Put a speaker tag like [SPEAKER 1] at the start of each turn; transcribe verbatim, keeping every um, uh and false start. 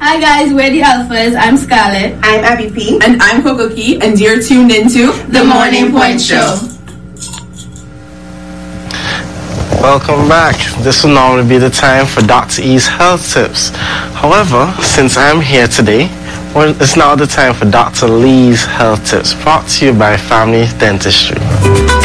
[SPEAKER 1] Hi guys, we're the Alphas. I'm Scarlett.
[SPEAKER 2] I'm Abby P.
[SPEAKER 3] And I'm Coco Key, and you're tuned into
[SPEAKER 1] The Morning Point Show.
[SPEAKER 4] Welcome back. This will normally be the time for Doctor E's health tips. However, since I'm here today, well, it's now the time for Doctor Lee's health tips, brought to you by Family Dentistry.